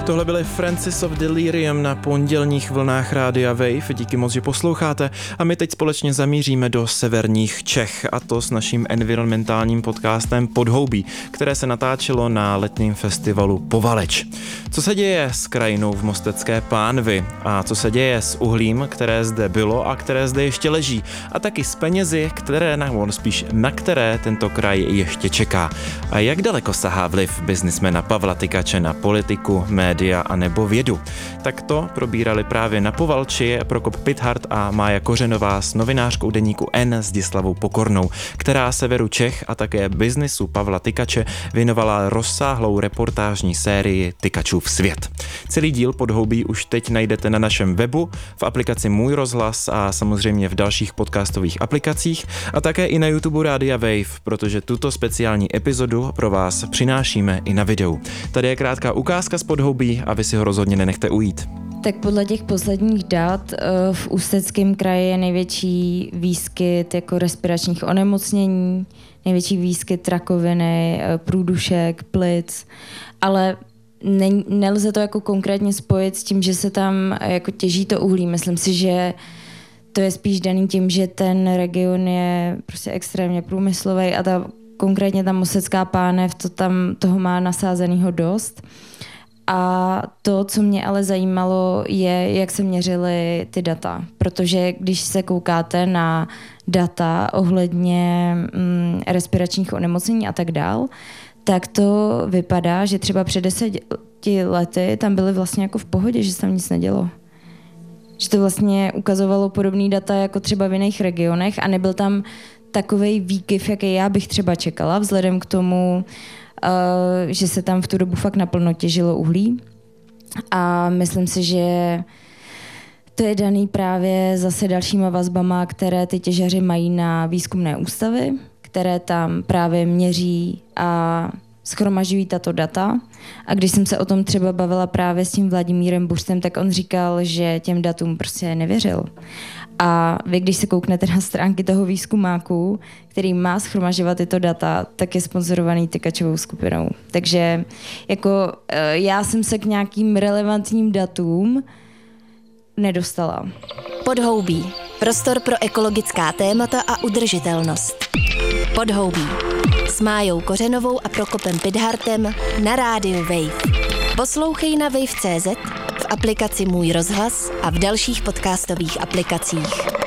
Tohle byly Francis of Delirium na pondělních vlnách Rádia Wave. Díky moc, že posloucháte. A my teď společně zamíříme do severních Čech, a to s naším environmentálním podcastem Podhoubí, které se natáčelo na letním festivalu Povaleč. Co se děje s krajinou v Mostecké pánvi a co se děje s uhlím, které zde bylo a které zde ještě leží, a taky s penězi, na které tento kraj ještě čeká. A jak daleko sahá vliv biznismena Pavla Tykače na politiku, média a nebo vědu. Tak to probírali právě na Povalči Prokop Pithart a Mája Kořenová s novinářkou deníku N Zdislavou Pokornou, která severu Čech a také biznisu Pavla Tykače věnovala rozsáhlou reportážní sérii Tykačův svět. Celý díl Podhoubí už teď najdete na našem webu, v aplikaci Můj rozhlas a samozřejmě v dalších podcastových aplikacích a také i na YouTube Rádia Wave, protože tuto speciální epizodu pro vás přinášíme i na videu. Tady je krátká ukázka z Podhoubí a vy si ho rozhodně nenechte ujít. Tak podle těch posledních dat v Ústeckém kraji je největší výskyt jako respiračních onemocnění, největší výskyt rakoviny, průdušek, plic, ale nelze to jako konkrétně spojit s tím, že se tam jako těží to uhlí. Myslím si, že to je spíš daný tím, že ten region je prostě extrémně průmyslový a konkrétně ta Mostecká pánev toho má nasázenýho dost. A to, co mě ale zajímalo, je, jak se měřily ty data. Protože když se koukáte na data ohledně respiračních onemocnění a tak dál, tak to vypadá, že třeba před 10 lety tam byly vlastně jako v pohodě, že se tam nic nedělo. Že to vlastně ukazovalo podobný data jako třeba v jiných regionech a nebyl tam takovej výkyv, jaký já bych třeba čekala, vzhledem k tomu, že se tam v tu dobu fakt naplno těžilo uhlí. A myslím si, že to je daný právě zase dalšíma vazbama, které ty těžaři mají na výzkumné ústavy, které tam právě měří a shromažďují tato data. A když jsem se o tom třeba bavila právě s tím Vladimírem Buřtem, tak on říkal, že těm datům prostě nevěřil. A vy, když se kouknete na stránky toho výzkumáku, který má shromažďovat tyto data, tak je sponzorovaný Tykačovou skupinou. Takže jako já jsem se k nějakým relevantním datům nedostala. Podhoubí. Prostor pro ekologická témata a udržitelnost. Podhoubí. S Májou Kořenovou a Prokopem Pithartem na rádiu Wave. Poslouchej na wave.cz, v aplikaci Můj rozhlas a v dalších podcastových aplikacích.